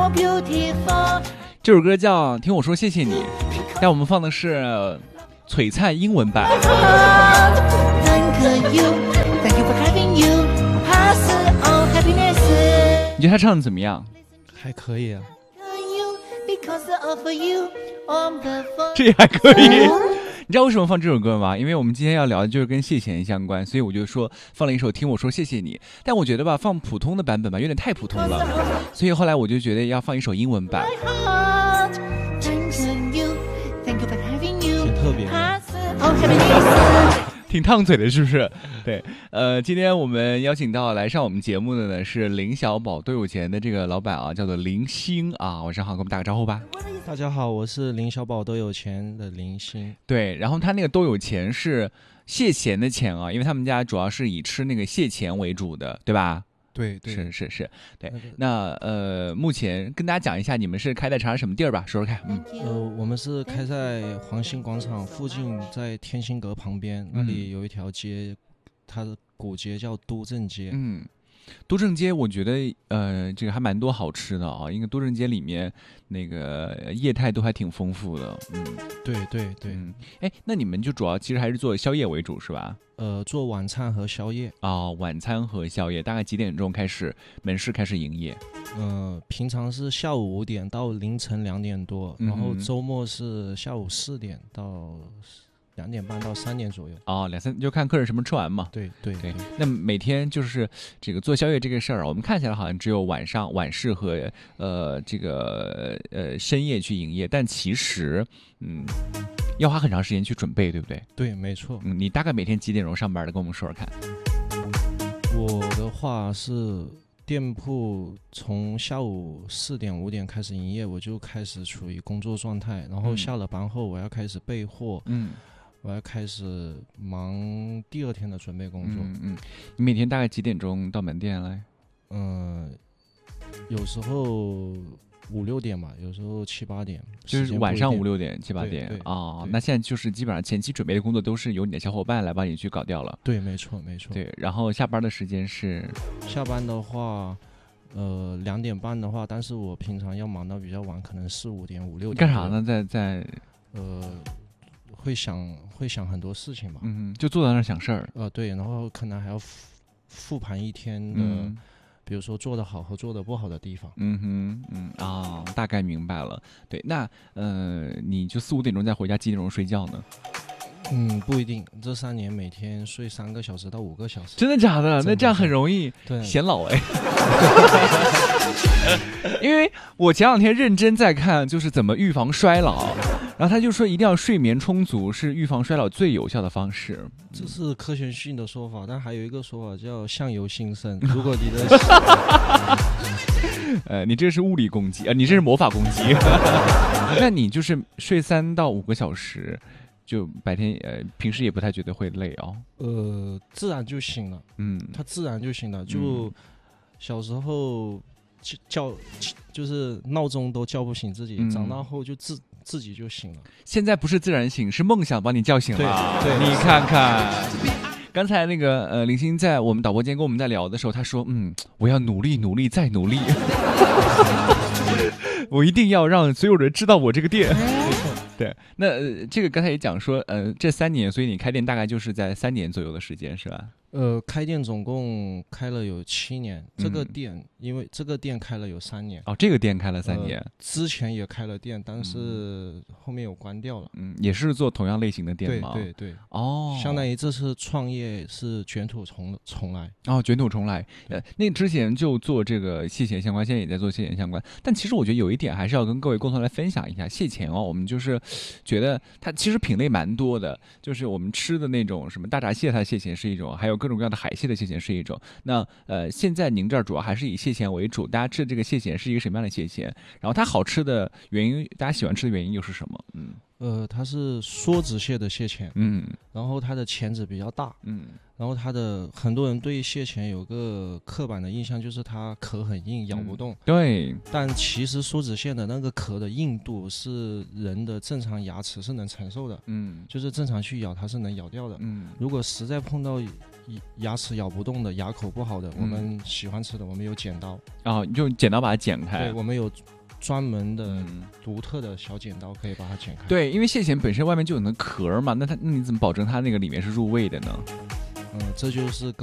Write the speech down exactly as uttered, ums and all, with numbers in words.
这首歌叫《听我说谢谢你》，但我们放的是璀璨英文版。你觉得他唱的怎么样？ 还可以啊， 这也还可以。你知道为什么放这首歌吗？因为我们今天要聊的就是跟谢贤相关，所以我就说放了一首《听我说谢谢你》。但我觉得吧，放普通的版本吧，有点太普通了，所以后来我就觉得要放一首英文版。 挺特别的。 挺烫嘴的，是不是？对，呃，今天我们邀请到来上我们节目的呢是林小宝都有钱的这个老板啊，叫做林星啊。晚上好，给我们打个招呼吧。 大家好，我是林小宝都有钱的林星。 对，然后他那个都有钱是蟹钱的钱啊，因为他们家主要是以吃那个蟹钱为主的，对吧？ 对对， 是是是，对。那呃，目前跟大家讲一下，你们是开在长沙什么地儿吧？说说看。嗯， 呃，我们是开在黄兴广场附近，在天心阁旁边，那里有一条街，它的古街叫都正街。 嗯。都正街我觉得呃这个还蛮多好吃的啊，因为都正街里面那个业态都还挺丰富的。嗯， 对对对。 嗯，哎，那你们就主要其实还是做宵夜为主是吧？ 呃，做晚餐和宵夜。 哦，晚餐和宵夜，大概几点钟开始门市开始营业？ 呃，平常是下午五点到凌晨两点多，然后周末是下午四点到两点半到三点左右。 哦，两三就看客人什么吃完嘛。 对对 对, 对。 那每天就是这个做宵夜这个事儿啊，我们看起来好像只有晚上晚市和呃这个呃深夜去营业，但其实嗯要花很长时间去准备，对不对？ 对，没错。 嗯，你大概每天几点钟上班的？跟我们说说看。 我的话是店铺从下午四点五点开始营业，我就开始处于工作状态，然后下了班后我要开始备货。嗯。我要开始忙第二天的准备工作。 嗯嗯，你每天大概几点钟到门店来？ 嗯、呃，有时候五六点吧，有时候七八点， 就是晚上五六点、七八点啊、哦。那现在就是基本上前期准备的工作都是由你的小伙伴来帮你去搞掉了。 对，没错没错。 对，然后下班的时间是？ 下班的话，呃，两点半的话，但是我平常要忙到比较晚，可能四五点、五六点。 干啥呢？在在呃。会想会想很多事情吧， 嗯，就坐在那儿想事儿， 呃，对，然后可能还要复复盘一天的、嗯，比如说做得好和做得不好的地方， 嗯哼，嗯啊、哦，大概明白了。对，那呃，你就四五点钟再回家，几点钟睡觉呢？ 嗯，不一定，这三年每天睡三个小时到五个小时。 真的假的？那这样很容易显老哎。因为我前两天认真在看，就是怎么预防衰老。然后他就说一定要睡眠充足是预防衰老最有效的方式， 这是科学性的说法，但还有一个说法叫相由心生。如果你的呃，你这是物理攻击啊、呃，你这是魔法攻击。那你就是睡三到五个小时，就白天呃平时也不太觉得会累哦。 呃，自然就醒了，嗯，他自然就醒了。就小时候叫就是闹钟都叫不醒自己，嗯、长大后就自。自己就醒了。 现在不是自然醒，是梦想把你叫醒了。 对， 对，你看看。刚才那个呃，林星在我们导播间跟我们在聊的时候，他说：“嗯，我要努力，努力，再努力，我一定要让所有人知道我这个店。”对，那、呃、这个刚才也讲说，呃，这三年，所以你开店大概就是在三年左右的时间，是吧？ 呃，开店总共开了有七年，这个店、嗯、因为这个店开了有三年。 哦，这个店开了三年、 呃，之前也开了店，但是后面有关掉了。 嗯，也是做同样类型的店吗？ 对对对。 哦， 相当于这次创业是卷土重重来。 哦，卷土重来。呃，那之前就做这个蟹钱相关，现在也在做蟹钱相关。但其实我觉得有一点还是要跟各位共同来分享一下，蟹钱哦，我们就是觉得它其实品类蛮多的，就是我们吃的那种什么大闸蟹，它的蟹钱是一种，还有各种各样的海蟹的蟹钱是一种。那呃，现在您这儿主要还是以蟹钱为主，大家吃的这个蟹钱是一个什么样的蟹钱？然后它好吃的原因，大家喜欢吃的原因又是什么？嗯， 呃，它是梭子蟹的蟹钱，嗯，然后它的钳子比较大，嗯。然后它的很多人对蟹钱有个刻板的印象，就是它壳很硬，咬不动。 嗯、对， 但其实梭子蟹的那个壳的硬度是人的正常牙齿是能承受的，嗯，就是正常去咬它是能咬掉的，嗯。如果实在碰到牙齿咬不动的、牙口不好的，嗯、我们喜欢吃的，我们有剪刀啊、哦，用剪刀把它剪开。 对，我们有专门的独特的小剪刀可以把它剪开。 对，因为蟹钳本身外面就有那壳嘛，那它那你怎么保证它那个里面是入味的呢？ 嗯，这就是